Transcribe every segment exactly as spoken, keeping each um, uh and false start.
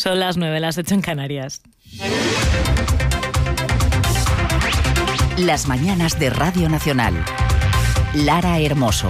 Son las nueve, las ocho en Canarias. Las mañanas de Radio Nacional. Lara Hermoso.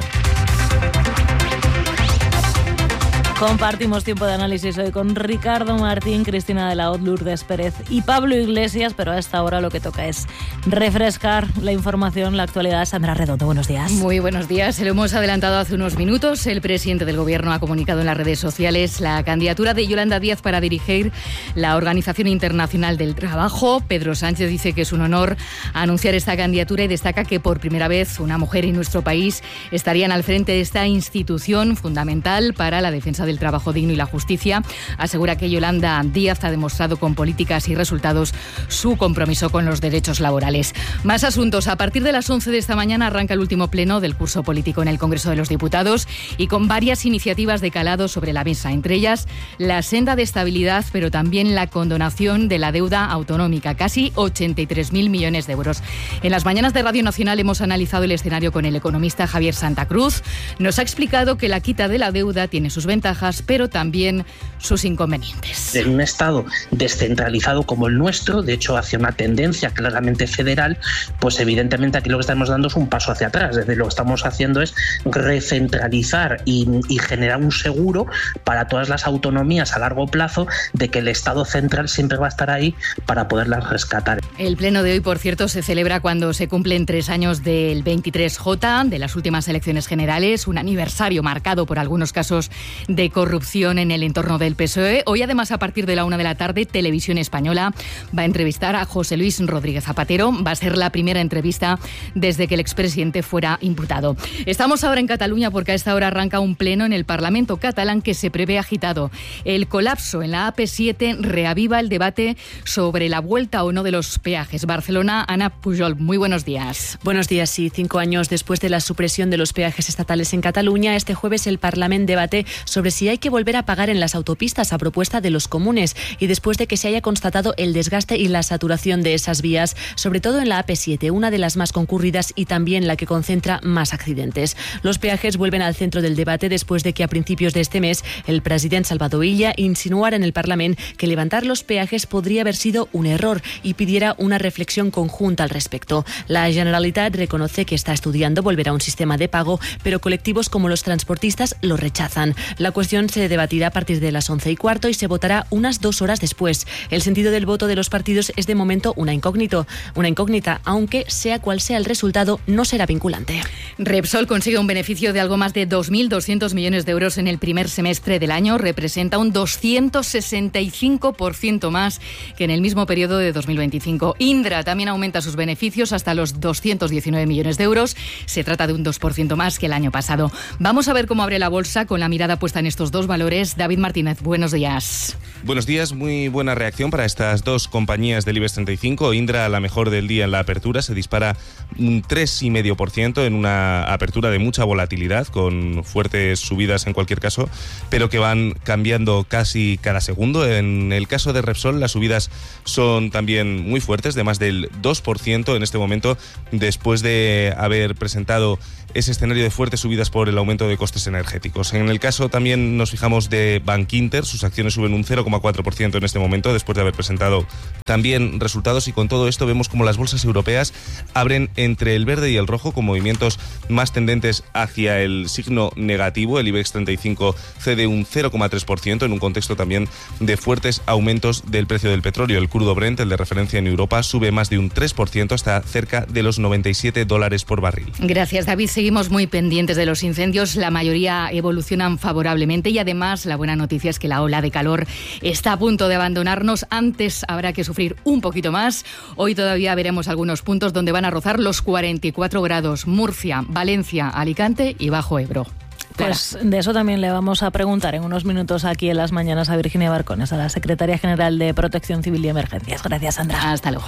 Compartimos tiempo de análisis hoy con Ricardo Martín, Cristina de la Hoz, Lourdes Pérez y Pablo Iglesias, pero a esta hora lo que toca es refrescar la información, la actualidad. Sandra Redondo, buenos días. Muy buenos días. Se lo hemos adelantado hace unos minutos. El presidente del Gobierno ha comunicado en las redes sociales la candidatura de Yolanda Díaz para dirigir la Organización Internacional del Trabajo. Pedro Sánchez dice que es un honor anunciar esta candidatura y destaca que por primera vez una mujer en nuestro país estarían al frente de esta institución fundamental para la defensa del trabajo digno y la justicia. Asegura que Yolanda Díaz ha demostrado con políticas y resultados su compromiso con los derechos laborales. Más asuntos. A partir de las once de esta mañana arranca el último pleno del curso político en el Congreso de los Diputados y con varias iniciativas de calado sobre la mesa, entre ellas la senda de estabilidad, pero también la condonación de la deuda autonómica, casi ochenta y tres mil millones de euros. En las mañanas de Radio Nacional hemos analizado el escenario con el economista Javier Santa Cruz. Nos ha explicado que la quita de la deuda tiene sus ventajas, pero también sus inconvenientes. En un Estado descentralizado como el nuestro, de hecho hacia una tendencia claramente federal, pues evidentemente aquí lo que estamos dando es un paso hacia atrás. Es decir, lo que estamos haciendo es recentralizar y, y generar un seguro para todas las autonomías a largo plazo de que el Estado central siempre va a estar ahí para poderlas rescatar. El pleno de hoy, por cierto, se celebra cuando se cumplen tres años del veintitrés J, de las últimas elecciones generales, un aniversario marcado por algunos casos de corrupción en el entorno del P S O E. Hoy, además, a partir de la una de la tarde, Televisión Española va a entrevistar a José Luis Rodríguez Zapatero. Va a ser la primera entrevista desde que el expresidente fuera imputado. Estamos ahora en Cataluña porque a esta hora arranca un pleno en el Parlamento catalán que se prevé agitado. El colapso en la A P siete reaviva el debate sobre la vuelta o no de los peajes. Barcelona, Ana Pujol, muy buenos días. Buenos días, sí. Cinco años después de la supresión de los peajes estatales en Cataluña, este jueves el Parlamento debate sobre si hay que volver a pagar en las autopistas a propuesta de los comunes y después de que se haya constatado el desgaste y la saturación de esas vías, sobre todo en la A P siete, una de las más concurridas y también la que concentra más accidentes. Los peajes vuelven al centro del debate después de que a principios de este mes el presidente Salvador Illa insinuara en el Parlamento que levantar los peajes podría haber sido un error y pidiera una reflexión conjunta al respecto. La Generalitat reconoce que está estudiando volver a un sistema de pago, pero colectivos como los transportistas lo rechazan. La cuestión se debatirá a partir de las once y cuarto y se votará unas dos horas después. El sentido del voto de los partidos es de momento una incógnito, una incógnita, aunque sea cual sea el resultado, no será vinculante. Repsol consigue un beneficio de algo más de dos mil doscientos millones de euros en el primer semestre del año. Representa un doscientos sesenta y cinco por ciento más que en el mismo periodo de dos mil veinticinco. Indra también aumenta sus beneficios hasta los doscientos diecinueve millones de euros. Se trata de un dos por ciento más que el año pasado. Vamos a ver cómo abre la bolsa con la mirada puesta en estos dos valores. David Martínez, buenos días. Buenos días, muy buena reacción para estas dos compañías del IBEX treinta y cinco. Indra, la mejor del día en la apertura, se dispara un tres coma cinco por ciento en una apertura de mucha volatilidad, con fuertes subidas en cualquier caso, pero que van cambiando casi cada segundo. En el caso de Repsol, las subidas son también muy fuertes, de más del dos por ciento en este momento, después de haber presentado ese escenario de fuertes subidas por el aumento de costes energéticos. En el caso también nos fijamos de Bankinter, sus acciones suben un cero coma cuatro por ciento en este momento después de haber presentado también resultados, y con todo esto vemos como las bolsas europeas abren entre el verde y el rojo con movimientos más tendentes hacia el signo negativo. El IBEX treinta y cinco cede un cero coma tres por ciento en un contexto también de fuertes aumentos del precio del petróleo. El crudo Brent, el de referencia en Europa, sube más de un tres por ciento hasta cerca de los noventa y siete dólares por barril. Gracias, David. Seguimos muy pendientes de los incendios. La mayoría evolucionan favorablemente y además la buena noticia es que la ola de calor está a punto de abandonarnos. Antes habrá que sufrir un poquito más. Hoy todavía veremos algunos puntos donde van a rozar los cuarenta y cuatro grados. Murcia, Valencia, Alicante y Bajo Ebro. Pues de eso también le vamos a preguntar en unos minutos aquí en las mañanas a Virginia Barcones, a la Secretaria General de Protección Civil y Emergencias. Gracias, Sandra. Hasta luego.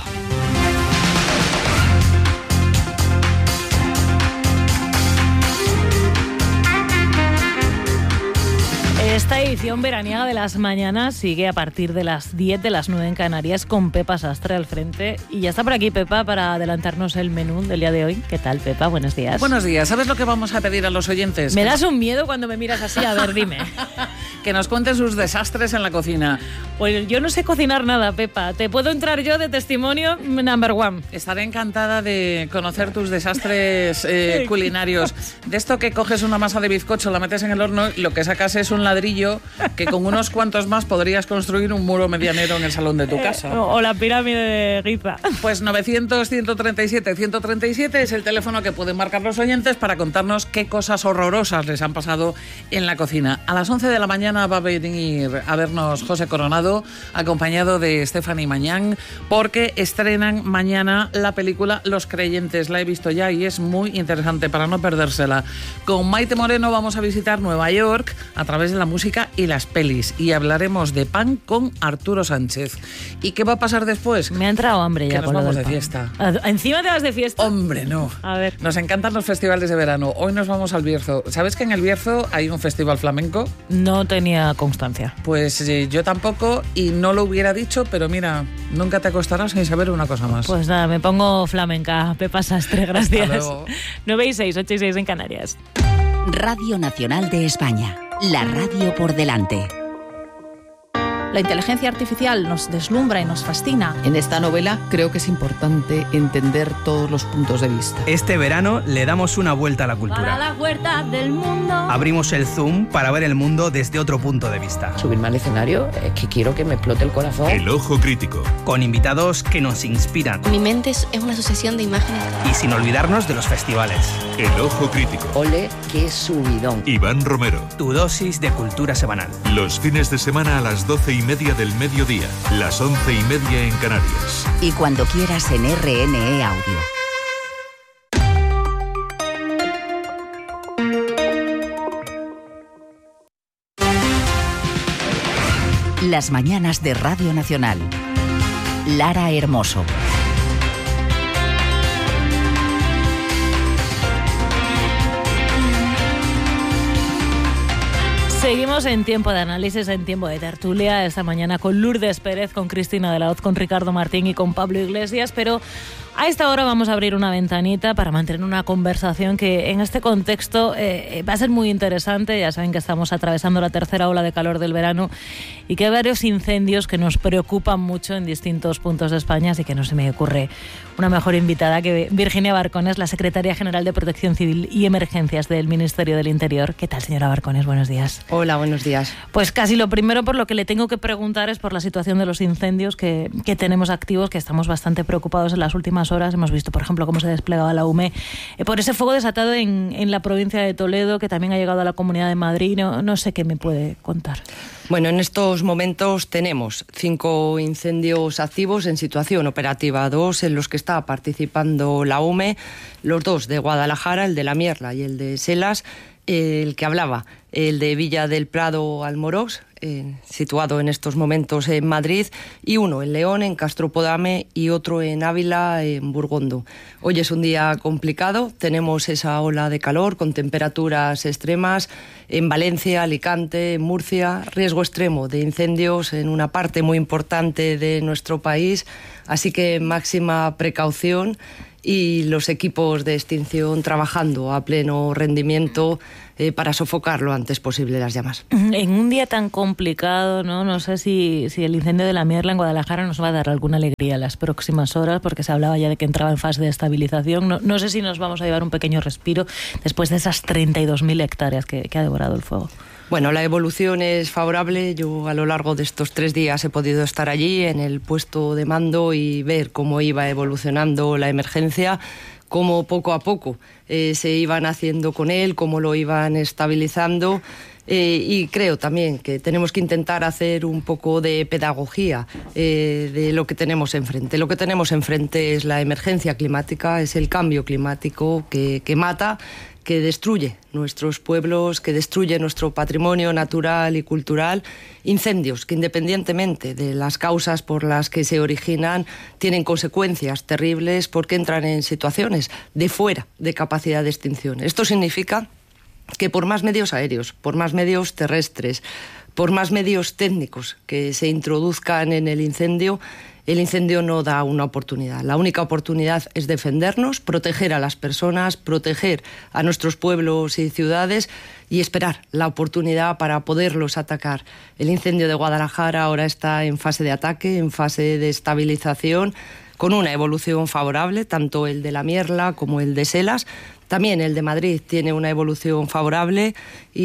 Esta edición veraniega de Las Mañanas sigue a partir de las diez de las nueve en Canarias con Pepa Sastre al frente. Y ya está por aquí Pepa para adelantarnos el menú del día de hoy. ¿Qué tal, Pepa? Buenos días. Buenos días. ¿Sabes lo que vamos a pedir a los oyentes? Me das un miedo cuando me miras así. A ver, dime. Que nos cuenten sus desastres en la cocina. Pues yo no sé cocinar nada, Pepa. Te puedo entrar yo de testimonio number one. Estaré encantada de conocer tus desastres eh, culinarios. De esto que coges una masa de bizcocho, la metes en el horno y lo que sacas es un ladrillo que con unos cuantos más podrías construir un muro medianero en el salón de tu casa. Eh, o la pirámide de Giza. Pues novecientos, ciento treinta y siete, ciento treinta y siete es el teléfono que pueden marcar los oyentes para contarnos qué cosas horrorosas les han pasado en la cocina. A las once de la mañana va a venir a vernos José Coronado, acompañado de Stephanie Mañán, porque estrenan mañana la película Los Creyentes. La he visto ya y es muy interesante para no perdérsela. Con Maite Moreno vamos a visitar Nueva York a través de la música y las pelis, y hablaremos de pan con Arturo Sánchez. ¿Y qué va a pasar después? Me ha entrado hambre ya. Que nos vamos de pan. Fiesta. ¿Encima te vas de fiesta? Hombre, no. A ver. Nos encantan los festivales de verano. Hoy nos vamos al Bierzo. ¿Sabes que en el Bierzo hay un festival flamenco? No tenía constancia. Pues eh, yo tampoco, y no lo hubiera dicho, pero mira, nunca te acostarás sin saber una cosa más. Pues nada, me pongo flamenca. Pepa Sastre, gracias. Hasta luego. nueve y seis, ocho y seis en Canarias. Radio Nacional de España. La radio por delante. La inteligencia artificial nos deslumbra y nos fascina. En esta novela creo que es importante entender todos los puntos de vista. Este verano le damos una vuelta a la cultura. Para la huerta del mundo. Abrimos el Zoom para ver el mundo desde otro punto de vista. Subirme al escenario es que quiero que me explote el corazón. El ojo crítico. Con invitados que nos inspiran. Mi mente es una sucesión de imágenes. Y sin olvidarnos de los festivales. El ojo crítico. Ole, qué subidón. Iván Romero. Tu dosis de cultura semanal. Los fines de semana a las doce y media del mediodía, las once y media en Canarias. Y cuando quieras en R N E Audio. Las mañanas de Radio Nacional. Lara Hermoso. Seguimos en tiempo de análisis, en tiempo de tertulia, esta mañana con Lourdes Pérez, con Cristina de la Hoz, con Ricardo Martín y con Pablo Iglesias, pero a esta hora vamos a abrir una ventanita para mantener una conversación que en este contexto eh, va a ser muy interesante. Ya saben que estamos atravesando la tercera ola de calor del verano y que hay varios incendios que nos preocupan mucho en distintos puntos de España, así que no se me ocurre una mejor invitada que Virginia Barcones, la Secretaria General de Protección Civil y Emergencias del Ministerio del Interior. ¿Qué tal, señora Barcones? Buenos días. Hola, buenos días. Pues casi lo primero por lo que le tengo que preguntar es por la situación de los incendios que, que tenemos activos, que estamos bastante preocupados en las últimas horas. Hemos visto, por ejemplo, cómo se desplegaba la U M E eh, por ese fuego desatado en, en la provincia de Toledo, que también ha llegado a la Comunidad de Madrid. No, no sé qué me puede contar. Bueno, en estos momentos tenemos cinco incendios activos en situación operativa, dos en los que está participando la U M E, los dos de Guadalajara, el de La Mierla y el de Selas, el que hablaba, el de Villa del Prado Almorós, eh, situado en estos momentos en Madrid, y uno en León, en Castropodame, y otro en Ávila, en Burgondo. Hoy es un día complicado, tenemos esa ola de calor con temperaturas extremas en Valencia, Alicante, Murcia, riesgo extremo de incendios en una parte muy importante de nuestro país, así que máxima precaución. Y los equipos de extinción trabajando a pleno rendimiento eh, para sofocar lo antes posible las llamas. En un día tan complicado, no, no sé si, si el incendio de La Mierla en Guadalajara nos va a dar alguna alegría en las próximas horas, porque se hablaba ya de que entraba en fase de estabilización. No, no sé si nos vamos a llevar un pequeño respiro después de esas treinta y dos mil hectáreas que, que ha devorado el fuego. Bueno, la evolución es favorable. Yo a lo largo de estos tres días he podido estar allí en el puesto de mando y ver cómo iba evolucionando la emergencia, cómo poco a poco eh, se iban haciendo con él, cómo lo iban estabilizando. Eh, y creo también que tenemos que intentar hacer un poco de pedagogía eh, de lo que tenemos enfrente. Lo que tenemos enfrente es la emergencia climática, es el cambio climático que, que mata, que destruye nuestros pueblos, que destruye nuestro patrimonio natural y cultural, incendios que, independientemente de las causas por las que se originan, tienen consecuencias terribles porque entran en situaciones de fuera de capacidad de extinción. Esto significa que por más medios aéreos, por más medios terrestres, por más medios técnicos que se introduzcan en el incendio, el incendio no da una oportunidad. La única oportunidad es defendernos, proteger a las personas, proteger a nuestros pueblos y ciudades y esperar la oportunidad para poderlos atacar. El incendio de Guadalajara ahora está en fase de ataque, en fase de estabilización, con una evolución favorable, tanto el de la Mierla como el de Selas. También el de Madrid tiene una evolución favorable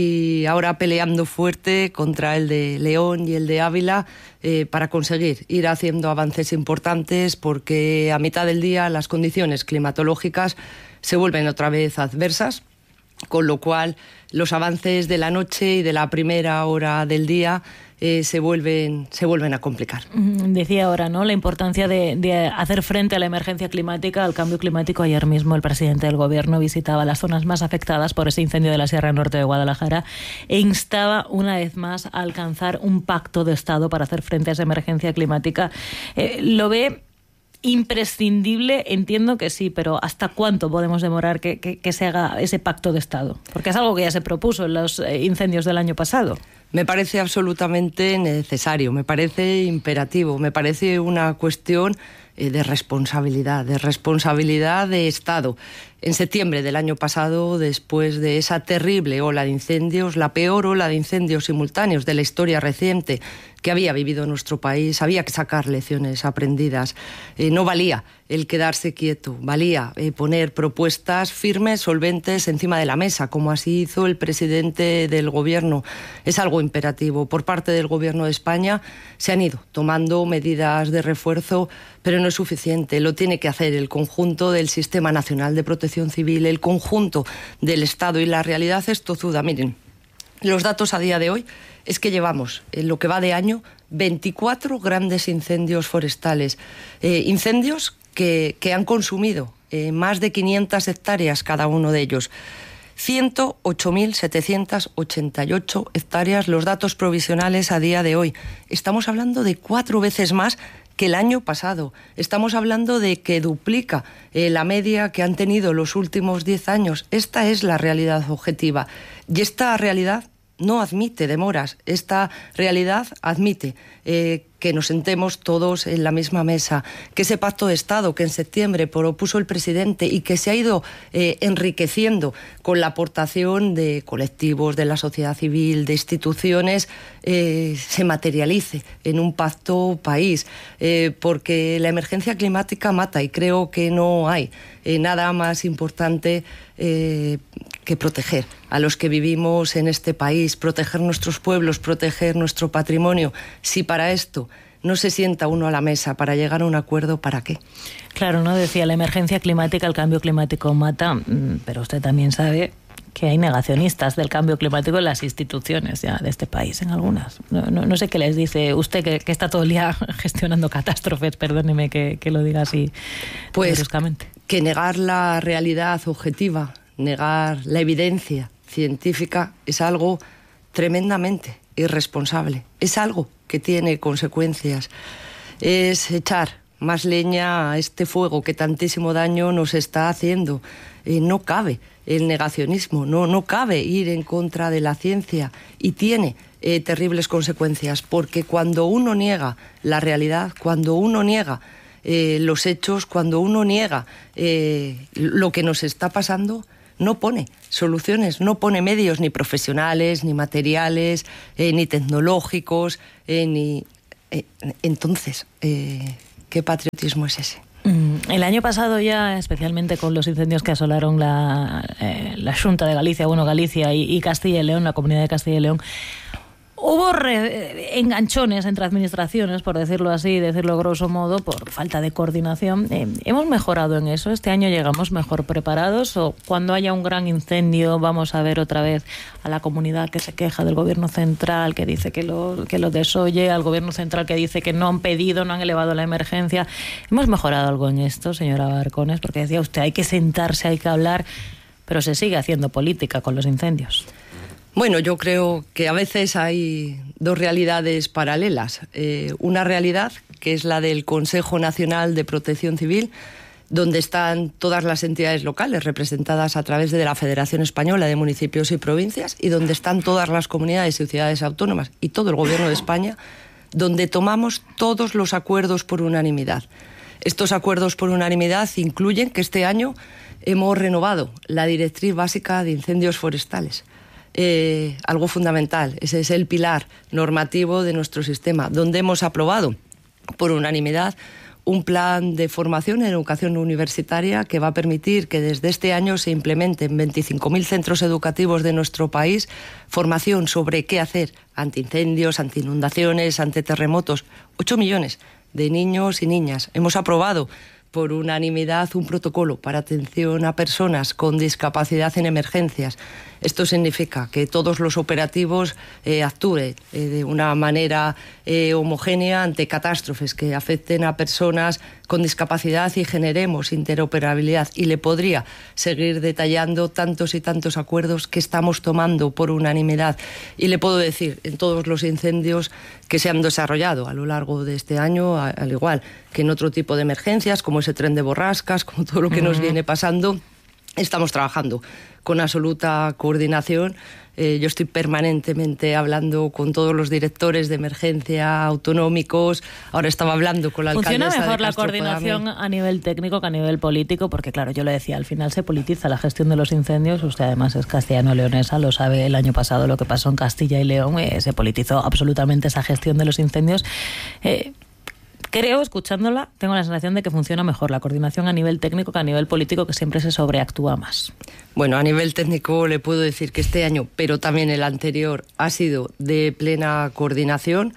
y ahora peleando fuerte contra el de León y el de Ávila eh, para conseguir ir haciendo avances importantes, porque a mitad del día las condiciones climatológicas se vuelven otra vez adversas, con lo cual los avances de la noche y de la primera hora del día eh, se vuelven se vuelven a complicar. Decía ahora, ¿no?, la importancia de, de hacer frente a la emergencia climática, al cambio climático. Ayer mismo el presidente del Gobierno visitaba las zonas más afectadas por ese incendio de la Sierra Norte de Guadalajara e instaba una vez más a alcanzar un pacto de Estado para hacer frente a esa emergencia climática. Eh, ¿Lo ve imprescindible? Entiendo que sí, pero ¿hasta cuánto podemos demorar que, que, que se haga ese pacto de Estado? Porque es algo que ya se propuso en los incendios del año pasado. Me parece absolutamente necesario, me parece imperativo, me parece una cuestión de responsabilidad, de responsabilidad de Estado. En septiembre del año pasado, después de esa terrible ola de incendios, la peor ola de incendios simultáneos de la historia reciente que había vivido nuestro país, había que sacar lecciones aprendidas. Eh, no valía el quedarse quieto, valía eh, poner propuestas firmes, solventes encima de la mesa, como así hizo el presidente del Gobierno. Es algo imperativo. Por parte del Gobierno de España se han ido tomando medidas de refuerzo, pero no es suficiente. Lo tiene que hacer el conjunto del Sistema Nacional de Protección Civil, el conjunto del Estado, y la realidad es tozuda. Miren, los datos a día de hoy es que llevamos, en lo que va de año, veinticuatro grandes incendios forestales. Eh, incendios que, que han consumido eh, más de quinientas hectáreas cada uno de ellos. ciento ocho mil setecientas ochenta y ocho hectáreas, los datos provisionales a día de hoy. Estamos hablando de cuatro veces más que el año pasado. Estamos hablando de que duplica eh, la media que han tenido los últimos diez años. Esta es la realidad objetiva. Y esta realidad no admite demoras. Esta realidad admite eh, que nos sentemos todos en la misma mesa, que ese pacto de Estado que en septiembre propuso el presidente y que se ha ido eh, enriqueciendo con la aportación de colectivos, de la sociedad civil, de instituciones, eh, se materialice en un pacto país, eh, porque la emergencia climática mata y creo que no hay eh, nada más importante eh, que proteger a los que vivimos en este país, proteger nuestros pueblos, proteger nuestro patrimonio. Si para esto no se sienta uno a la mesa para llegar a un acuerdo, ¿para qué? Claro, ¿no? Decía, la emergencia climática, el cambio climático mata, pero usted también sabe que hay negacionistas del cambio climático en las instituciones ya de este país, en algunas. No, no, no sé qué les dice usted, que, que está todo el día gestionando catástrofes, perdóneme que, que lo diga así pues, bruscamente. Que negar la realidad objetiva, negar la evidencia científica es algo tremendamente irresponsable, es algo que tiene consecuencias, es echar más leña a este fuego que tantísimo daño nos está haciendo. Eh, no cabe el negacionismo, no, no cabe ir en contra de la ciencia, y tiene eh, terribles consecuencias, porque cuando uno niega la realidad, cuando uno niega eh, los hechos, cuando uno niega eh, lo que nos está pasando, no pone soluciones, no pone medios ni profesionales, ni materiales, eh, ni tecnológicos, eh, ni... Eh, entonces, eh, ¿qué patriotismo es ese? El año pasado ya, especialmente con los incendios que asolaron la, eh, la Xunta de Galicia, bueno, Galicia y, y Castilla y León, la Comunidad de Castilla y León, hubo re, enganchones entre administraciones, por decirlo así, decirlo grosso modo, por falta de coordinación. Eh, ¿Hemos mejorado en eso? ¿Este año llegamos mejor preparados? ¿O cuando haya un gran incendio vamos a ver otra vez a la comunidad que se queja del gobierno central, que dice que lo, que lo desoye, al gobierno central que dice que no han pedido, no han elevado la emergencia? ¿Hemos mejorado algo en esto, señora Barcones? Porque decía usted, hay que sentarse, hay que hablar, pero se sigue haciendo política con los incendios. Bueno, yo creo que a veces hay dos realidades paralelas. Eh, una realidad que es la del Consejo Nacional de Protección Civil, donde están todas las entidades locales representadas a través de la Federación Española de Municipios y Provincias y donde están todas las comunidades y ciudades autónomas y todo el Gobierno de España, donde tomamos todos los acuerdos por unanimidad. Estos acuerdos por unanimidad incluyen que este año hemos renovado la Directriz Básica de Incendios Forestales. Eh, algo fundamental, ese es el pilar normativo de nuestro sistema, donde hemos aprobado por unanimidad un plan de formación en educación universitaria que va a permitir que desde este año se implemente en veinticinco mil centros educativos de nuestro país formación sobre qué hacer ante incendios, ante inundaciones, ante terremotos. ocho millones de niños y niñas. Hemos aprobado por unanimidad un protocolo para atención a personas con discapacidad en emergencias. Esto significa que todos los operativos eh, actúen eh, de una manera eh, homogénea ante catástrofes que afecten a personas con discapacidad y generemos interoperabilidad. Y le podría seguir detallando tantos y tantos acuerdos que estamos tomando por unanimidad. Y le puedo decir, en todos los incendios que se han desarrollado a lo largo de este año, a, al igual que en otro tipo de emergencias, como ese tren de borrascas, como todo lo que uh-huh. nos viene pasando, estamos trabajando con absoluta coordinación. Eh, yo estoy permanentemente hablando con todos los directores de emergencia autonómicos. Ahora estaba hablando con la alcaldesa de Castro. ¿Funciona mejor la coordinación a nivel técnico que a nivel político? Porque claro, yo lo decía, al final se politiza la gestión de los incendios. Usted además es castellano-leonesa, lo sabe, el año pasado lo que pasó en Castilla y León, eh, se politizó absolutamente esa gestión de los incendios. Eh, Creo, escuchándola, tengo la sensación de que funciona mejor la coordinación a nivel técnico que a nivel político, que siempre se sobreactúa más. Bueno, a nivel técnico le puedo decir que este año, pero también el anterior, ha sido de plena coordinación.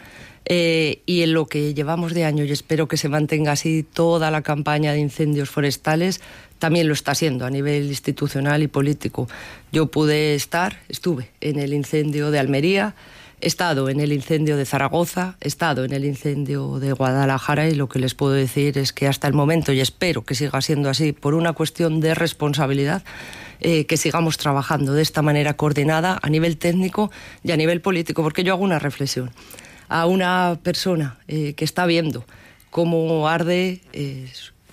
Eh, y en lo que llevamos de año, y espero que se mantenga así toda la campaña de incendios forestales, también lo está siendo a nivel institucional y político. Yo pude estar, estuve en el incendio de Almería, he estado en el incendio de Zaragoza, he estado en el incendio de Guadalajara y lo que les puedo decir es que hasta el momento, y espero que siga siendo así, por una cuestión de responsabilidad, eh, que sigamos trabajando de esta manera coordinada a nivel técnico y a nivel político, porque yo hago una reflexión. A una persona eh, que está viendo cómo arde eh,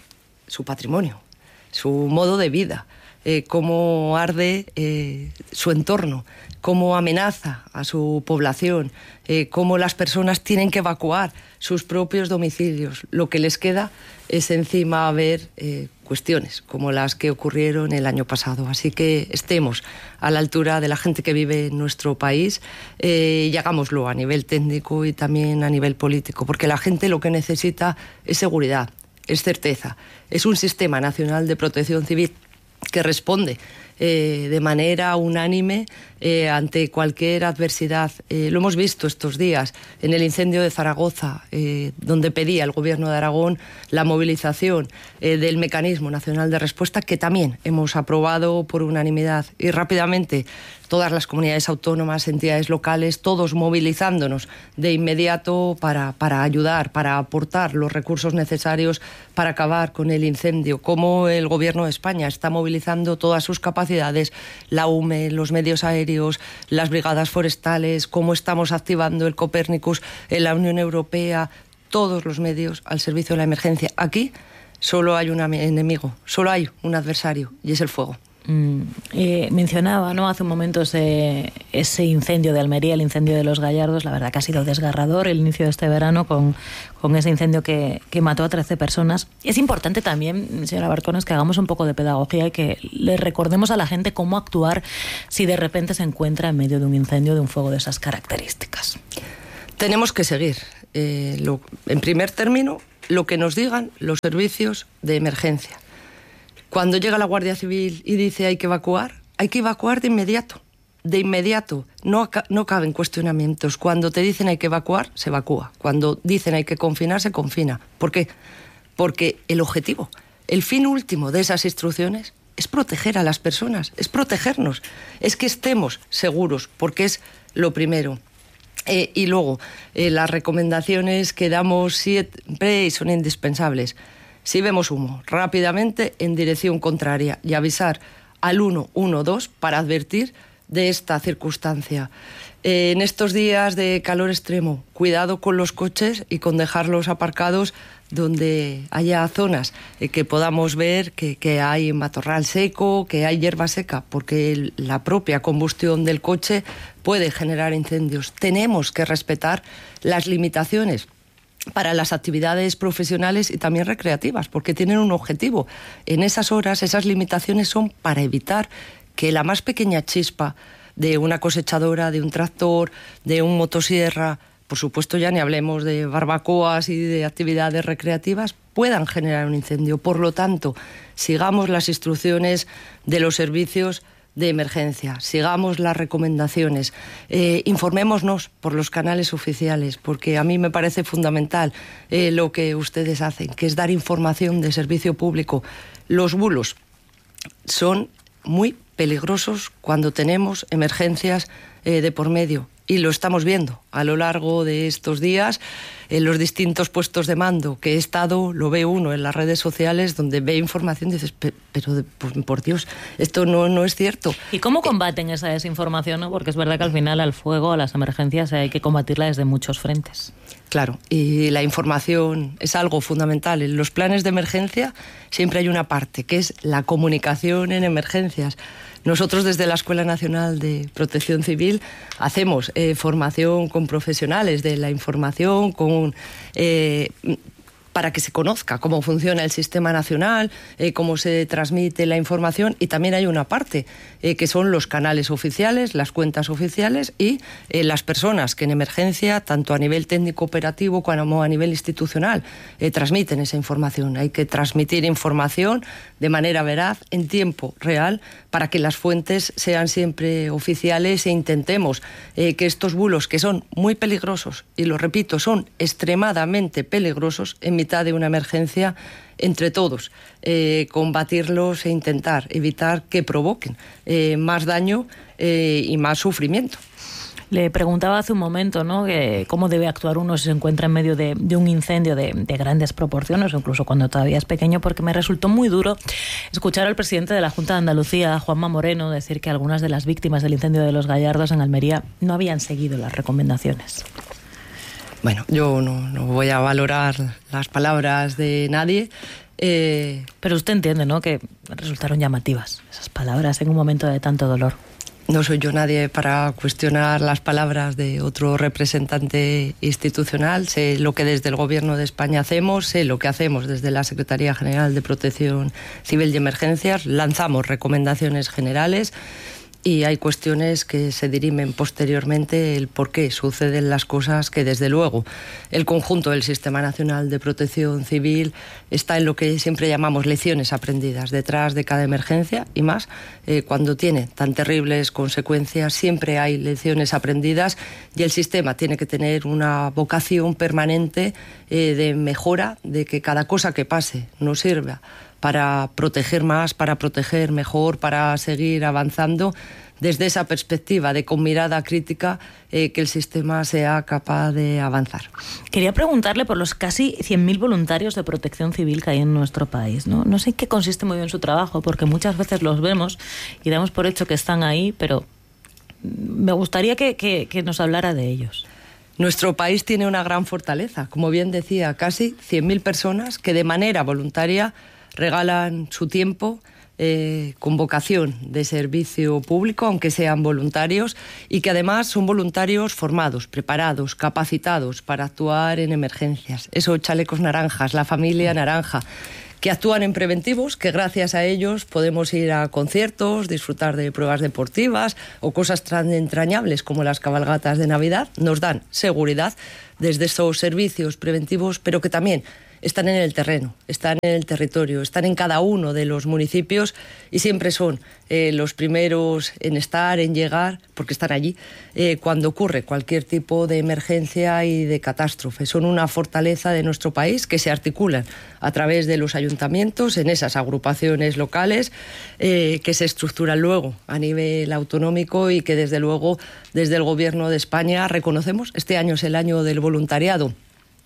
su patrimonio, su modo de vida, eh, cómo arde eh, su entorno, cómo amenaza a su población, eh, cómo las personas tienen que evacuar sus propios domicilios. Lo que les queda es encima ver eh, cuestiones como las que ocurrieron el año pasado. Así que estemos a la altura de la gente que vive en nuestro país eh, y hagámoslo a nivel técnico y también a nivel político, porque la gente lo que necesita es seguridad, es certeza, es un sistema nacional de protección civil que responde eh, de manera unánime eh, ante cualquier adversidad. Eh, lo hemos visto estos días en el incendio de Zaragoza, eh, donde pedía el Gobierno de Aragón la movilización eh, del Mecanismo Nacional de Respuesta, que también hemos aprobado por unanimidad. Y rápidamente todas las comunidades autónomas, entidades locales, todos movilizándonos de inmediato para, para ayudar, para aportar los recursos necesarios para acabar con el incendio. Cómo el Gobierno de España está movilizando todas sus capacidades, la U M E, los medios aéreos, las brigadas forestales, cómo estamos activando el Copérnicus en la Unión Europea, todos los medios al servicio de la emergencia. Aquí solo hay un enemigo, solo hay un adversario, y es el fuego. Mm, eh, mencionaba, ¿no?, hace un momento ese, ese incendio de Almería, el incendio de los Gallardos. La verdad que ha sido desgarrador el inicio de este verano con, con ese incendio que, que mató a trece personas. Es importante también, señora Barcones, que hagamos un poco de pedagogía y que le recordemos a la gente cómo actuar si de repente se encuentra en medio de un incendio, de un fuego de esas características. Tenemos que seguir, eh, lo, en primer término, lo que nos digan los servicios de emergencia. Cuando llega la Guardia Civil y dice hay que evacuar, hay que evacuar de inmediato, de inmediato. No, no caben cuestionamientos. Cuando te dicen hay que evacuar, se evacúa. Cuando dicen hay que confinar, se confina. ¿Por qué? Porque el objetivo, el fin último de esas instrucciones es proteger a las personas, es protegernos, es que estemos seguros, porque es lo primero. Eh, y luego, eh, las recomendaciones que damos siempre son indispensables. Si vemos humo, rápidamente en dirección contraria y avisar al uno uno dos para advertir de esta circunstancia. Eh, en estos días de calor extremo, cuidado con los coches y con dejarlos aparcados donde haya zonas eh, que podamos ver que, que hay matorral seco, que hay hierba seca, porque el, la propia combustión del coche puede generar incendios. Tenemos que respetar las limitaciones para las actividades profesionales y también recreativas, porque tienen un objetivo. En esas horas, esas limitaciones son para evitar que la más pequeña chispa de una cosechadora, de un tractor, de un motosierra, por supuesto ya ni hablemos de barbacoas y de actividades recreativas, puedan generar un incendio. Por lo tanto, sigamos las instrucciones de los servicios de emergencia, sigamos las recomendaciones, eh, informémonos por los canales oficiales, porque a mí me parece fundamental eh, lo que ustedes hacen, que es dar información de servicio público. Los bulos son muy peligrosos cuando tenemos emergencias eh, de por medio. Y lo estamos viendo a lo largo de estos días en los distintos puestos de mando que he estado, lo ve uno en las redes sociales donde ve información y dices, pero pues, por Dios, esto no, no es cierto. ¿Y cómo combaten esa desinformación, no? Porque es verdad que al final al fuego, a las emergencias hay que combatirla desde muchos frentes. Claro, y la información es algo fundamental. En los planes de emergencia siempre hay una parte que es la comunicación en emergencias. Nosotros desde la Escuela Nacional de Protección Civil hacemos eh, formación con profesionales de la información, con, eh, para que se conozca cómo funciona el sistema nacional, eh, cómo se transmite la información, y también hay una parte eh, que son los canales oficiales, las cuentas oficiales y eh, las personas que en emergencia, tanto a nivel técnico operativo como a nivel institucional, eh, transmiten esa información. Hay que transmitir información de manera veraz, en tiempo real, para que las fuentes sean siempre oficiales e intentemos eh, que estos bulos, que son muy peligrosos, y lo repito, son extremadamente peligrosos en mitad de una emergencia, entre todos, eh, combatirlos e intentar evitar que provoquen eh, más daño eh, y más sufrimiento. Le preguntaba hace un momento, ¿no?, que cómo debe actuar uno si se encuentra en medio de, de un incendio de, de grandes proporciones, o incluso cuando todavía es pequeño, porque me resultó muy duro escuchar al presidente de la Junta de Andalucía, Juanma Moreno, decir que algunas de las víctimas del incendio de Los Gallardos en Almería no habían seguido las recomendaciones. Bueno, yo no, no voy a valorar las palabras de nadie. Eh... Pero usted entiende, ¿no?, que resultaron llamativas esas palabras en un momento de tanto dolor. No soy yo nadie para cuestionar las palabras de otro representante institucional. Sé lo que desde el Gobierno de España hacemos, sé lo que hacemos desde la Secretaría General de Protección Civil y Emergencias. Lanzamos recomendaciones generales y hay cuestiones que se dirimen posteriormente el por qué suceden las cosas, que desde luego el conjunto del Sistema Nacional de Protección Civil está en lo que siempre llamamos lecciones aprendidas. Detrás de cada emergencia, y más eh, cuando tiene tan terribles consecuencias, siempre hay lecciones aprendidas, y el sistema tiene que tener una vocación permanente eh, de mejora, de que cada cosa que pase nos sirva para proteger más, para proteger mejor, para seguir avanzando desde esa perspectiva de con mirada crítica eh, que el sistema sea capaz de avanzar. Quería preguntarle por los casi cien mil voluntarios de protección civil que hay en nuestro país, ¿no? No sé en qué consiste muy bien su trabajo, porque muchas veces los vemos y damos por hecho que están ahí, pero me gustaría que, que, que nos hablara de ellos. Nuestro país tiene una gran fortaleza, como bien decía, casi cien mil personas que de manera voluntaria regalan su tiempo eh, con vocación de servicio público, aunque sean voluntarios, y que además son voluntarios formados, preparados, capacitados para actuar en emergencias. Esos chalecos naranjas, la familia naranja, que actúan en preventivos, que gracias a ellos podemos ir a conciertos, disfrutar de pruebas deportivas o cosas tan entrañables como las cabalgatas de Navidad. Nos dan seguridad desde esos servicios preventivos, pero que también están en el terreno, están en el territorio, están en cada uno de los municipios y siempre son eh, los primeros en estar, en llegar, porque están allí, eh, cuando ocurre cualquier tipo de emergencia y de catástrofe. Son una fortaleza de nuestro país que se articulan a través de los ayuntamientos, en esas agrupaciones locales, eh, que se estructuran luego a nivel autonómico y que desde luego desde el Gobierno de España reconocemos. Este año es el año del voluntariado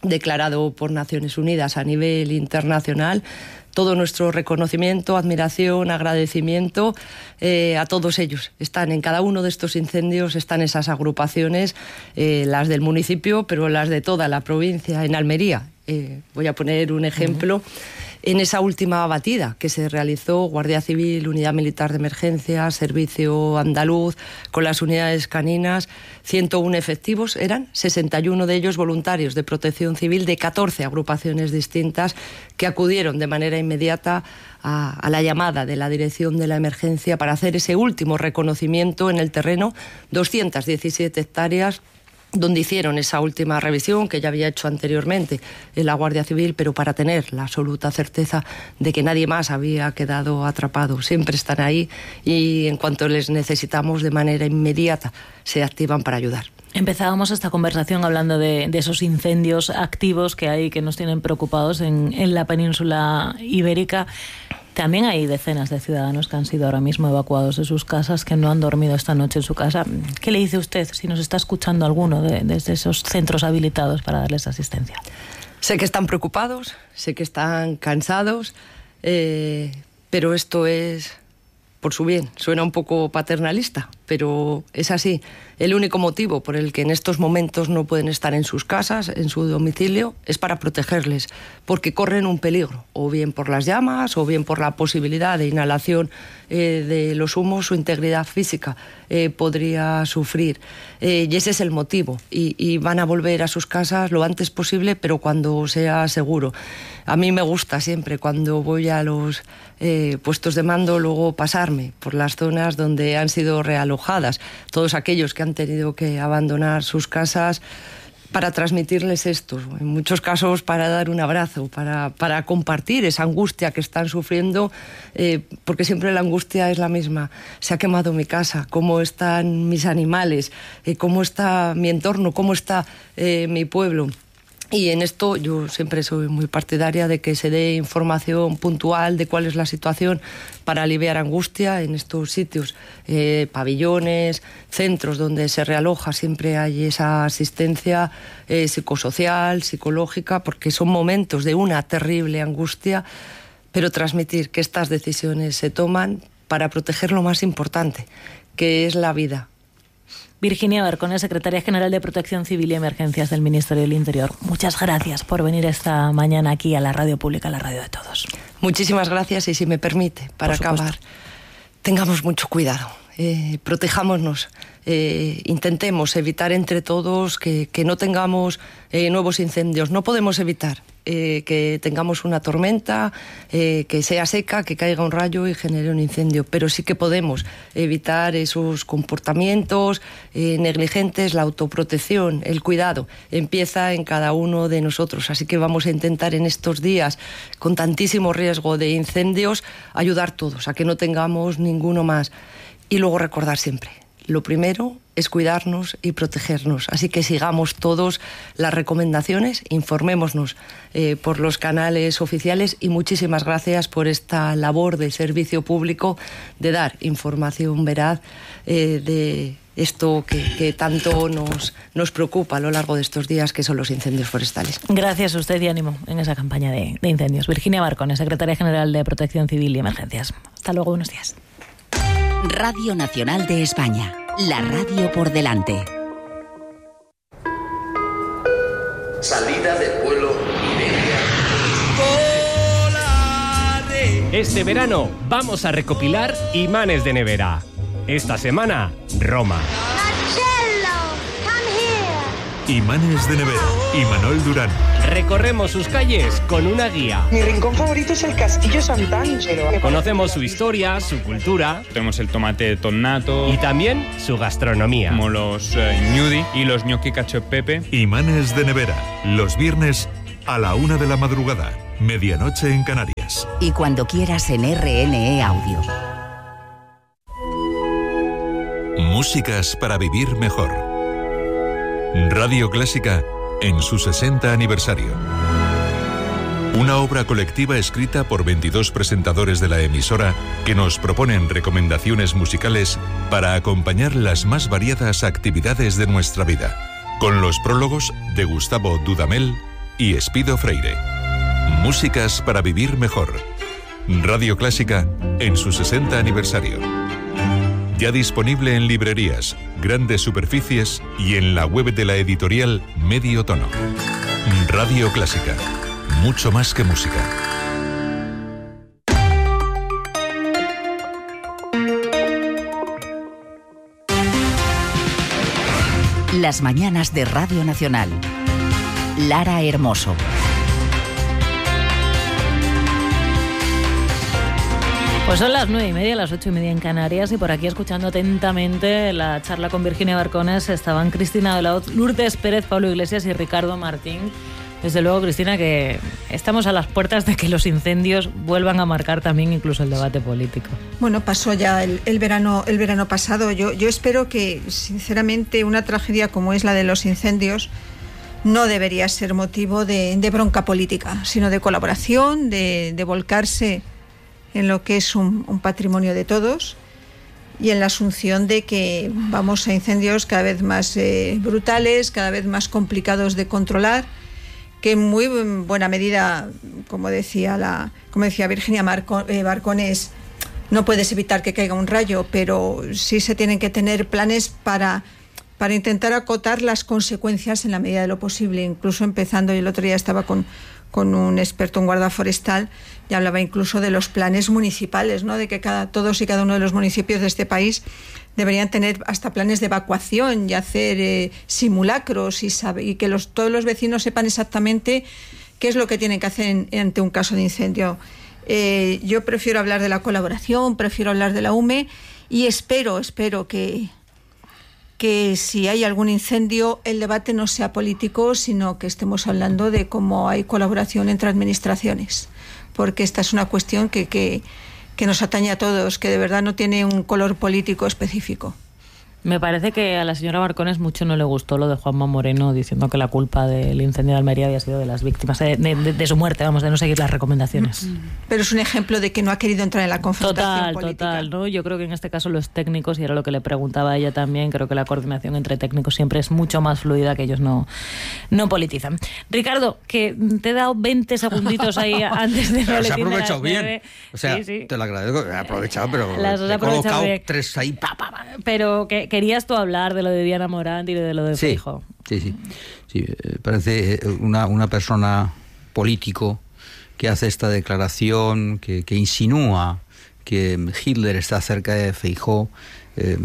declarado por Naciones Unidas a nivel internacional. Todo nuestro reconocimiento, admiración, agradecimiento eh, a todos ellos. Están en cada uno de estos incendios, están esas agrupaciones, eh, las del municipio, pero las de toda la provincia. En Almería, eh, voy a poner un ejemplo. Uh-huh. En esa última batida que se realizó, Guardia Civil, Unidad Militar de Emergencia, Servicio Andaluz, con las unidades caninas, ciento uno efectivos, eran sesenta y uno de ellos voluntarios de protección civil de catorce agrupaciones distintas que acudieron de manera inmediata a, a la llamada de la Dirección de la Emergencia para hacer ese último reconocimiento en el terreno, doscientas diecisiete hectáreas, donde hicieron esa última revisión que ya había hecho anteriormente en la Guardia Civil, pero para tener la absoluta certeza de que nadie más había quedado atrapado. Siempre están ahí y en cuanto les necesitamos de manera inmediata se activan para ayudar. Empezábamos esta conversación hablando de, de esos incendios activos que hay, que nos tienen preocupados en, en la península ibérica. También hay decenas de ciudadanos que han sido ahora mismo evacuados de sus casas, que no han dormido esta noche en su casa. ¿Qué le dice usted si nos está escuchando alguno de, desde esos centros habilitados para darles asistencia? Sé que están preocupados, sé que están cansados, eh, pero esto es por su bien. Suena un poco paternalista, pero es así. El único motivo por el que en estos momentos no pueden estar en sus casas, en su domicilio, es para protegerles, porque corren un peligro, o bien por las llamas, o bien por la posibilidad de inhalación eh, de los humos, su integridad física eh, podría sufrir. Eh, y ese es el motivo. Y, y van a volver a sus casas lo antes posible, pero cuando sea seguro. A mí me gusta siempre, cuando voy a los eh, puestos de mando, luego pasarme por las zonas donde han sido realojadas, todos aquellos que han tenido que abandonar sus casas, para transmitirles esto, en muchos casos para dar un abrazo, para, para compartir esa angustia que están sufriendo, eh, porque siempre la angustia es la misma. Se ha quemado mi casa, cómo están mis animales, eh, cómo está mi entorno, cómo está eh, mi pueblo. Y en esto yo siempre soy muy partidaria de que se dé información puntual de cuál es la situación para aliviar angustia en estos sitios, eh, pabellones, centros donde se realoja, siempre hay esa asistencia eh, psicosocial, psicológica, porque son momentos de una terrible angustia, pero transmitir que estas decisiones se toman para proteger lo más importante, que es la vida. Virginia Barcone, secretaria general de Protección Civil y Emergencias del Ministerio del Interior. Muchas gracias por venir esta mañana aquí a la radio pública, a la radio de todos. Muchísimas gracias y si me permite, para acabar, tengamos mucho cuidado, eh, protejámonos, eh, intentemos evitar entre todos que, que no tengamos eh, nuevos incendios. No podemos evitar eh, que tengamos una tormenta, eh, que sea seca, que caiga un rayo y genere un incendio, pero sí que podemos evitar esos comportamientos eh, negligentes. La autoprotección, el cuidado, empieza en cada uno de nosotros, así que vamos a intentar en estos días con tantísimo riesgo de incendios ayudar todos a que no tengamos ninguno más. Y luego recordar siempre, lo primero es cuidarnos y protegernos. Así que sigamos todos las recomendaciones, informémonos eh, por los canales oficiales y muchísimas gracias por esta labor de servicio público de dar información veraz eh, de esto que, que tanto nos, nos preocupa a lo largo de estos días, que son los incendios forestales. Gracias a usted y ánimo en esa campaña de, de incendios. Virginia Barcone, secretaria general de Protección Civil y Emergencias. Hasta luego, buenos días. Radio Nacional de España, la radio por delante. Salida del vuelo Iberia. Este verano vamos a recopilar imanes de nevera. Esta semana, Roma. Imanes de nevera, Imanol Durán. Recorremos sus calles con una guía. Mi rincón favorito es el Castillo Sant'Angelo. Conocemos su historia, su cultura. Tenemos el tomate tonnato. Y también su gastronomía. Como los eh, gnudi y los gnocchi cacio e pepe. Imanes de nevera, los viernes a la una de la madrugada, medianoche en Canarias. Y cuando quieras en R N E Audio. Músicas para vivir mejor. Radio Clásica en su sesenta aniversario. Una obra colectiva escrita por veintidós presentadores de la emisora que nos proponen recomendaciones musicales para acompañar las más variadas actividades de nuestra vida. Con los prólogos de Gustavo Dudamel y Espido Freire. Músicas para vivir mejor. Radio Clásica en su sesenta aniversario. Ya disponible en librerías, grandes superficies y en la web de la editorial Medio Tono. Radio Clásica. Mucho más que música. Las mañanas de Radio Nacional. Lara Hermoso. Pues son las nueve y media, las ocho y media en Canarias, y por aquí, escuchando atentamente la charla con Virginia Barcones, estaban Cristina de la Hoz, Lourdes Pérez, Pablo Iglesias y Ricardo Martín. Desde luego, Cristina, que estamos a las puertas de que los incendios vuelvan a marcar también incluso el debate político. Bueno, pasó ya el, el verano el verano pasado. Yo, yo espero que, sinceramente, una tragedia como es la de los incendios no debería ser motivo de, de bronca política, sino de colaboración, de, de volcarse en lo que es un, un patrimonio de todos y en la asunción de que vamos a incendios cada vez más eh, brutales, cada vez más complicados de controlar, que en muy buena medida, como decía la, como decía Virginia Marco, eh, Barcones, no puedes evitar que caiga un rayo, pero sí se tienen que tener planes para, para intentar acotar las consecuencias en la medida de lo posible, incluso empezando, y el otro día estaba con, con un experto en guarda forestal, y hablaba incluso de los planes municipales, ¿no? De que cada, todos y cada uno de los municipios de este país deberían tener hasta planes de evacuación y hacer eh, simulacros y, sabe, y que los, todos los vecinos sepan exactamente qué es lo que tienen que hacer en, ante un caso de incendio. Eh, yo prefiero hablar de la colaboración, prefiero hablar de la U M E y espero, espero que, que si hay algún incendio el debate no sea político, sino que estemos hablando de cómo hay colaboración entre administraciones, porque esta es una cuestión que, que, que nos atañe a todos, que de verdad no tiene un color político específico. Me parece que a la señora Barcones mucho no le gustó lo de Juanma Moreno diciendo que la culpa del incendio de Almería había sido de las víctimas, de, de, de su muerte, vamos, de no seguir las recomendaciones. Pero es un ejemplo de que no ha querido entrar en la confrontación total, política. Total, ¿no? Yo creo que en este caso los técnicos, y era lo que le preguntaba a ella también, creo que la coordinación entre técnicos siempre es mucho más fluida, que ellos no, no politizan. Ricardo, que te he dado veinte segunditos ahí antes de Pero no se ha aprovechado bien. O sea, sí, sí. te lo agradezco, he aprovechado, pero Las has he aprovechado colocado bien. tres ahí, pa, pa, pa. Pero que querías tú hablar de lo de Diana Morant y de lo de Sí, Feijóo. sí, sí, sí. Parece una, una persona político que hace esta declaración, que, que insinúa que Hitler está cerca de Feijóo. Eh,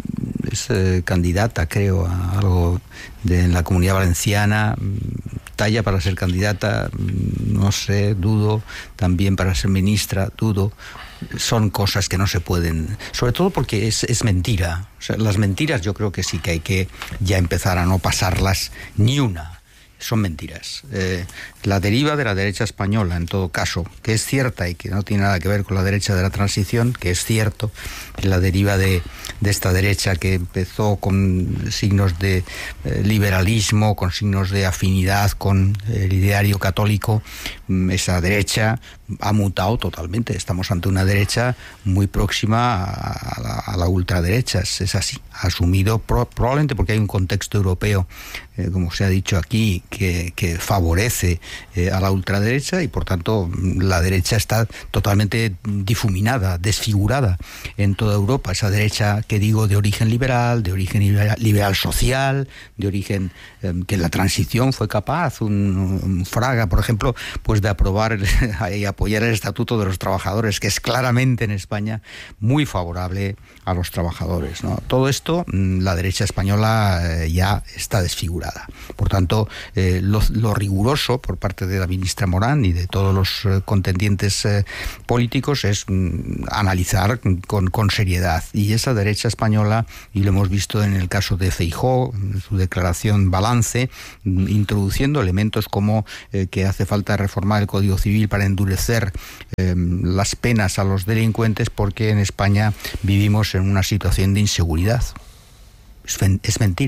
es eh, candidata, creo, a algo de en la Comunidad Valenciana, talla para ser candidata, no sé, dudo, también para ser ministra, dudo. Son cosas que no se pueden, sobre todo porque es, es mentira. O sea, las mentiras yo creo que sí que hay que ya empezar a no pasarlas ni una. Son mentiras. Eh, la deriva de la derecha española, en todo caso, que es cierta y que no tiene nada que ver con la derecha de la transición, que es cierto, la deriva de, de esta derecha que empezó con signos de eh, liberalismo, con signos de afinidad con el ideario católico, esa derecha ha mutado totalmente. Estamos ante una derecha muy próxima a la, a la ultraderecha, es, es así. Ha asumido, pro, probablemente porque hay un contexto europeo, eh, como se ha dicho aquí, que, que favorece eh, a la ultraderecha, y por tanto la derecha está totalmente difuminada, desfigurada en toda Europa. Esa derecha que digo de origen liberal, de origen liberal, liberal social, de origen eh, que en la transición fue capaz, un, un Fraga, por ejemplo, pues de aprobar el, y apoyar el Estatuto de los Trabajadores, que es claramente en España muy favorable a los trabajadores, ¿no? Todo esto, la derecha española eh, ya está desfigurada. Por tanto, eh, lo, lo riguroso por parte de la ministra Morant y de todos los eh, contendientes eh, políticos es mm, analizar con, con seriedad. Y esa derecha española, y lo hemos visto en el caso de Feijóo, en su declaración balance, mm, introduciendo elementos como eh, que hace falta reformar el Código Civil para endurecer eh, las penas a los delincuentes, porque en España vivimos en una situación de inseguridad. Es, es mentira.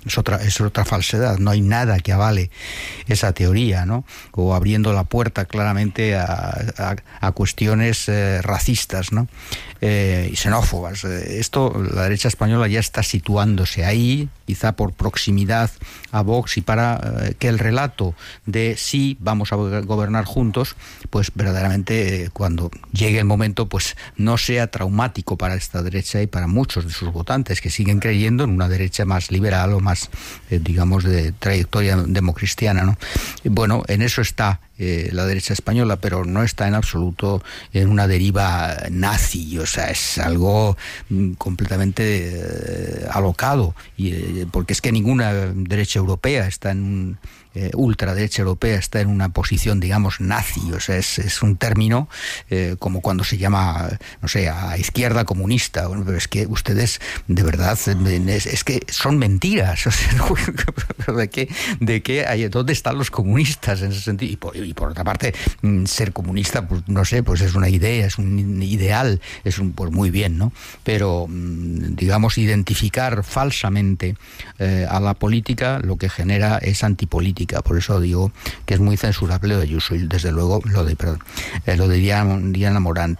es otra, es otra falsedad. No hay nada que avale esa teoría, ¿no? O abriendo la puerta claramente a, a, a cuestiones eh, racistas, ¿no? Eh, y xenófobas. Esto, la derecha española ya está situándose ahí, quizá por proximidad a Vox, y para eh, que el relato de sí, vamos a gobernar juntos, pues verdaderamente eh, cuando llegue el momento, pues no sea traumático para esta derecha y para muchos de sus votantes que siguen creyendo en una derecha más liberal o más, eh, digamos, de trayectoria democristiana, ¿no? Bueno, en eso está Eh, la derecha española, pero no está en absoluto en una deriva nazi, o sea, es algo mm, completamente eh, alocado, y, eh, porque es que ninguna derecha europea está en un Eh, ultraderecha europea está en una posición, digamos, nazi, o sea, es, es un término eh, como cuando se llama, no sé, a izquierda comunista. Bueno, pero es que ustedes, de verdad, es, es que son mentiras, o sea, pero de qué, de qué hay, ¿dónde están los comunistas en ese sentido? Y por, y por otra parte, ser comunista, pues no sé, pues es una idea, es un ideal, es un, pues muy bien, ¿no? Pero, digamos, identificar falsamente eh, a la política lo que genera es antipolítica. Por eso digo que es muy censurable lo de Ayuso y desde luego lo de, perdón, eh, lo de Diana, Diana Morant.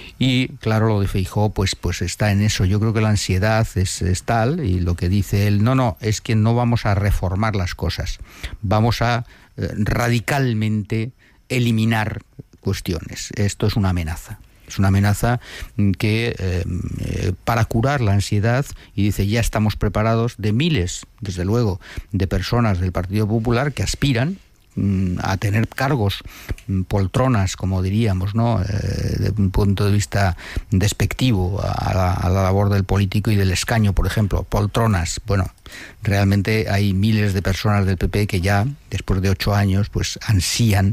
Y claro, lo de Feijóo pues, pues está en eso. Yo creo que la ansiedad es, es tal, y lo que dice él, no, no, es que no vamos a reformar las cosas, vamos a eh, radicalmente eliminar cuestiones. Esto es una amenaza. Es una amenaza que eh, eh, para curar la ansiedad, y dice, ya estamos preparados, de miles, desde luego, de personas del Partido Popular que aspiran mm, a tener cargos, mm, poltronas, como diríamos, ¿no? Eh, de un punto de vista despectivo a la, a la labor del político y del escaño, por ejemplo, poltronas. Bueno, realmente hay miles de personas del P P que ya, después de ocho años, pues ansían.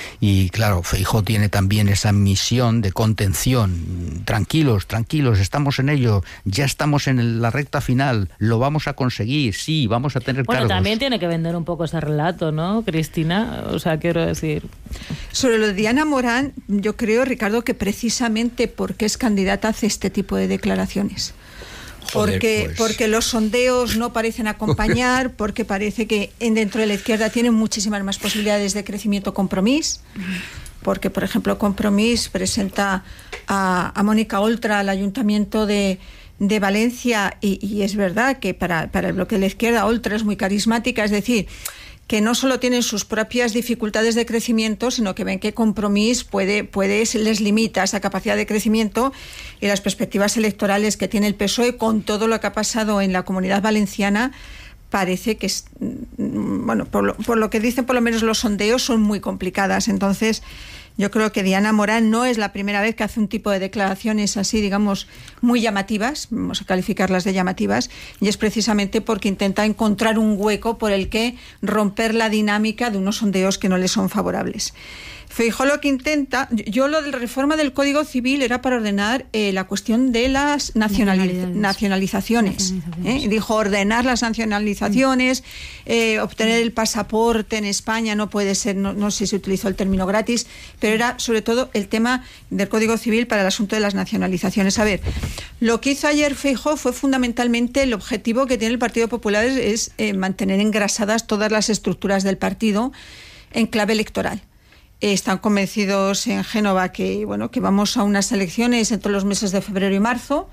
Y claro, Feijóo tiene también esa misión de contención. Tranquilos, tranquilos, estamos en ello, ya estamos en la recta final, lo vamos a conseguir, sí, vamos a tener bueno, cargos. Bueno, también tiene que vender un poco ese relato, ¿no, Cristina? O sea, quiero decir... Sobre lo de Diana Morant, yo creo, Ricardo, que precisamente porque es candidata hace este tipo de declaraciones. Porque, Joder, pues. porque los sondeos no parecen acompañar, porque parece que dentro de la izquierda tienen muchísimas más posibilidades de crecimiento Compromís, porque, por ejemplo, Compromís presenta a, a Mónica Oltra al Ayuntamiento de, de Valencia, y, y es verdad que para, para el bloque de la izquierda Oltra es muy carismática, es decir, que no solo tienen sus propias dificultades de crecimiento, sino que ven que Compromís puede, puede, les limita esa capacidad de crecimiento, y las perspectivas electorales que tiene el P S O E con todo lo que ha pasado en la Comunidad Valenciana parece que, es, bueno, por lo, por lo que dicen por lo menos los sondeos, son muy complicadas. Entonces, yo creo que Diana Morant no es la primera vez que hace un tipo de declaraciones así, digamos, muy llamativas, vamos a calificarlas de llamativas, y es precisamente porque intenta encontrar un hueco por el que romper la dinámica de unos sondeos que no le son favorables. Feijóo lo que intenta, yo lo de la reforma del Código Civil era para ordenar eh, la cuestión de las nacionaliz- nacionalizaciones. ¿eh? Dijo ordenar las nacionalizaciones, eh, obtener el pasaporte en España no puede ser, no, no sé si utilizó el término gratis, pero era sobre todo el tema del Código Civil para el asunto de las nacionalizaciones. A ver, lo que hizo ayer Feijóo fue fundamentalmente el objetivo que tiene el Partido Popular es, es eh, mantener engrasadas todas las estructuras del partido en clave electoral. Están convencidos en Génova que, bueno, que vamos a unas elecciones entre los meses de febrero y marzo.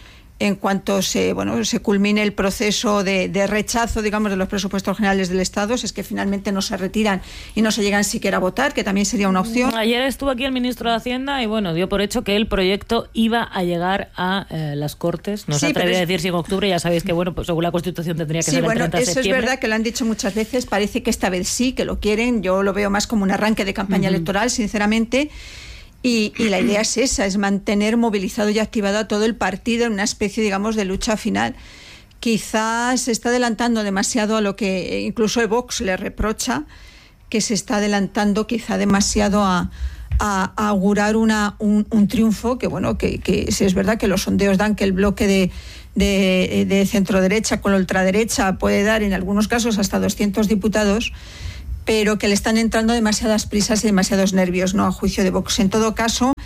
En cuanto se, bueno, se culmine el proceso de, de rechazo, digamos, de los presupuestos generales del Estado, si es que finalmente no se retiran y no se llegan siquiera a votar, que también sería una opción. Ayer estuvo aquí el ministro de Hacienda y, bueno, dio por hecho que el proyecto iba a llegar a eh, las Cortes. No sí, se atrevía es... a decir si en octubre, ya sabéis que, bueno, pues según la Constitución tendría que sí, ser bueno, el treinta de septiembre. Eso es verdad que lo han dicho muchas veces, parece que esta vez sí, que lo quieren. Yo lo veo más como un arranque de campaña uh-huh. electoral, sinceramente. Y, y la idea es esa, es mantener movilizado y activado a todo el partido en una especie, digamos, de lucha final. Quizás se está adelantando demasiado a lo que incluso Vox le reprocha, que se está adelantando quizá demasiado a, a, a augurar una, un, un triunfo, que bueno, que, que sí es verdad que los sondeos dan que el bloque de, de, de centro-derecha con la ultraderecha puede dar en algunos casos hasta doscientos diputados, pero que le están entrando demasiadas prisas y demasiados nervios, ¿no?, a juicio de Vox. En todo caso,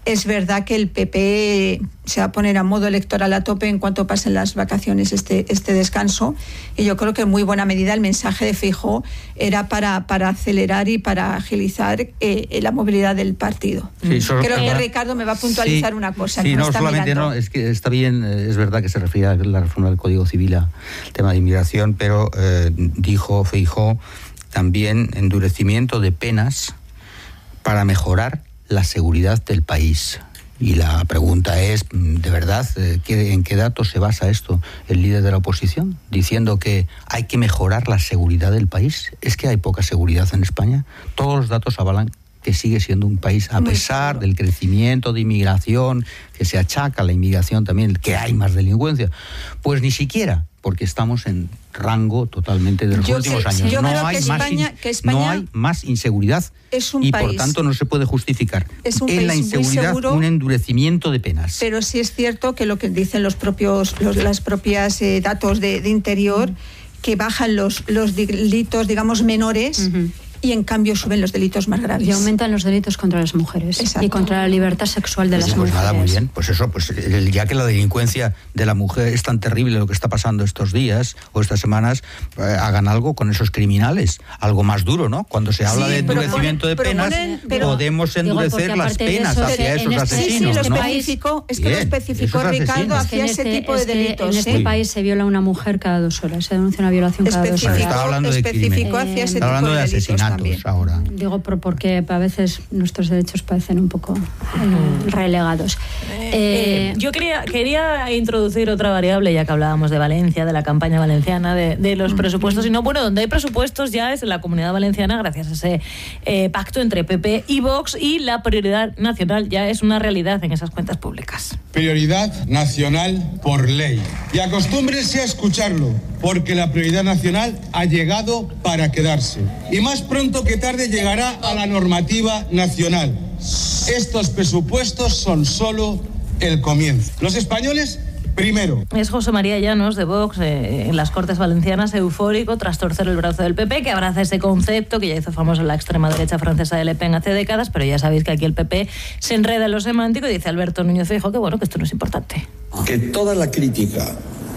Es verdad que el P P se va a poner a modo electoral a tope en cuanto pasen las vacaciones este, este descanso, y yo creo que en muy buena medida el mensaje de Feijóo era para, para acelerar y para agilizar eh, la movilidad del partido. Sí, solo, creo que uh, Ricardo me va a puntualizar sí, una cosa. Sí, que no, está solamente mirando. no, es que está bien, es verdad que se refiere a la reforma del Código Civil, al tema de inmigración, pero eh, dijo Feijóo también endurecimiento de penas para mejorar la seguridad del país. Y la pregunta es, ¿de verdad, en qué datos se basa esto el líder de la oposición? Diciendo que hay que mejorar la seguridad del país. ¿Es que hay poca seguridad en España? Todos los datos avalan que sigue siendo un país, a pesar del crecimiento de inmigración, que se achaca a la inmigración también, que hay más delincuencia. Pues ni siquiera, porque estamos en rango totalmente de los yo últimos que, años. Yo no, creo hay que más España, in, que España no hay más inseguridad es un y país, por tanto no se puede justificar es un en país la inseguridad muy seguro, un endurecimiento de penas. Pero sí es cierto que lo que dicen los propios los, las propias eh, datos de, de interior, que bajan los, los delitos, digamos, menores, uh-huh, y en cambio suben los delitos más graves. Y aumentan los delitos contra las mujeres. Exacto. Y contra la libertad sexual de pues, las pues mujeres. Nada, muy bien. Pues eso, pues ya que la delincuencia de la mujer es tan terrible lo que está pasando estos días o estas semanas, eh, hagan algo con esos criminales. Algo más duro, ¿no? Cuando se habla sí, de endurecimiento ponen, de penas, ponen, pero, podemos endurecer digo, las penas eso, hacia esos este, asesinos. Sí, sí, lo ¿no? especificó, es que bien, lo especificó Ricardo hacia ese este, tipo de este, delitos. En este ¿eh? país se viola una mujer cada dos horas, se denuncia una violación cada dos horas. Está hablando de especificó hacia ese Está hablando tipo de, de asesinatos también. Ahora. Digo por, porque a veces nuestros derechos parecen un poco eh, relegados. Eh, eh, yo quería, quería introducir otra variable, ya que hablábamos de Valencia, de la campaña valenciana, de, de los presupuestos. Y no, bueno, donde hay presupuestos ya es en la Comunidad Valenciana, gracias a ese eh, pacto entre P P y Vox, y la prioridad nacional ya es una realidad en esas cuentas públicas. Prioridad nacional por ley. Y acostúmbrense a escucharlo, porque la prioridad nacional ha llegado para quedarse. Y más pronto que tarde llegará a la normativa nacional. Estos presupuestos son solo el comienzo. Los españoles, primero. Es José María Llanos, de Vox, eh, en las Cortes Valencianas, eufórico tras torcer el brazo del P P, que abraza ese concepto que ya hizo famoso en la extrema derecha francesa de Le Pen hace décadas, pero ya sabéis que aquí el P P se enreda en lo semántico y dice Alberto Núñez Feijóo que bueno, que esto no es importante. Que toda la crítica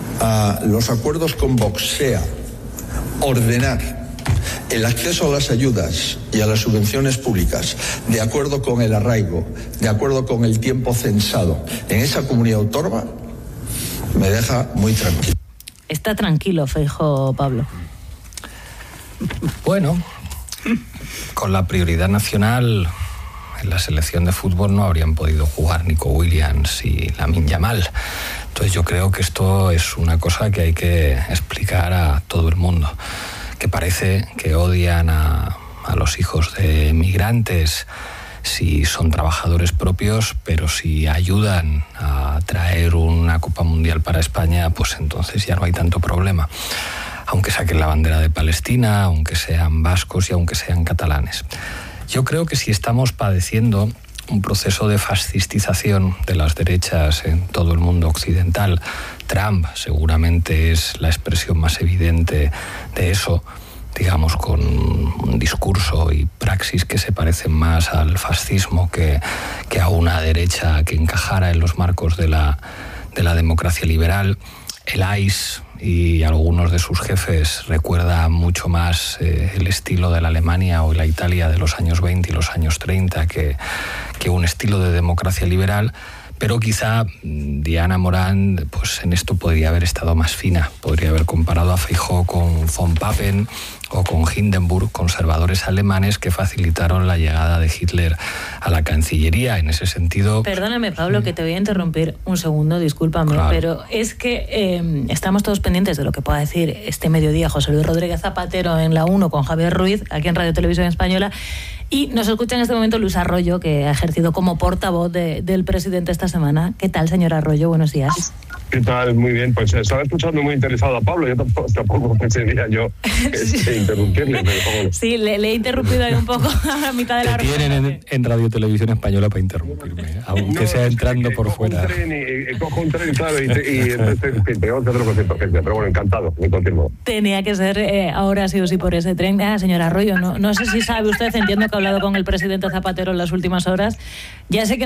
a los acuerdos con Vox sea ordenar el acceso a las ayudas y a las subvenciones públicas de acuerdo con el arraigo, de acuerdo con el tiempo censado en esa comunidad autónoma, me deja muy tranquilo. Está tranquilo Feijóo, Pablo. Bueno, con la prioridad nacional en la selección de fútbol no habrían podido jugar Nico Williams y Lamine Yamal. Entonces yo creo que esto es una cosa que hay que explicar a todo el mundo, que parece que odian a, a los hijos de migrantes si son trabajadores propios, pero si ayudan a traer una Copa Mundial para España, pues entonces ya no hay tanto problema. Aunque saquen la bandera de Palestina, aunque sean vascos y aunque sean catalanes. Yo creo que si estamos padeciendo un proceso de fascistización de las derechas en todo el mundo occidental, Trump seguramente es la expresión más evidente de eso, digamos, con un discurso y praxis que se parecen más al fascismo que, que a una derecha que encajara en los marcos de la, de la democracia liberal. El I E S y algunos de sus jefes recuerdan mucho más eh, el estilo de la Alemania o la Italia de los años veinte y los años treinta que, que un estilo de democracia liberal. Pero quizá Diana Morán, pues en esto podría haber estado más fina. Podría haber comparado a Feijóo con von Papen o con Hindenburg, conservadores alemanes que facilitaron la llegada de Hitler a la Cancillería. En ese sentido... Perdóname, Pablo, que te voy a interrumpir un segundo, discúlpame, claro. Pero es que eh, estamos todos pendientes de lo que pueda decir este mediodía José Luis Rodríguez Zapatero en la uno con Javier Ruiz, aquí en Radio Televisión Española. Y nos escucha en este momento Luis Arroyo, que ha ejercido como portavoz de, del presidente esta semana. ¿Qué tal, señor Arroyo? Buenos días. ¿Qué tal? Muy bien. Pues estaba escuchando muy interesado a Pablo. Yo tampoco, tampoco pensaría yo este, interrumpirle. Pero... Sí, le, le he interrumpido ahí un poco a mitad de la rueda. Te tienen en, en Radio Televisión Española para interrumpirme, aunque no, sea entrando por fuera. Un tren y, y, cojo un tren, claro, y, y entonces sí, tengo que hacer lo que siento, gente. Pero bueno, encantado, me confirmo. Tenía que ser eh, ahora sí o sí por ese tren. Ah, señor Arroyo, no, no sé si sabe usted, entiendo que ha hablado con el presidente Zapatero en las últimas horas. Ya sé que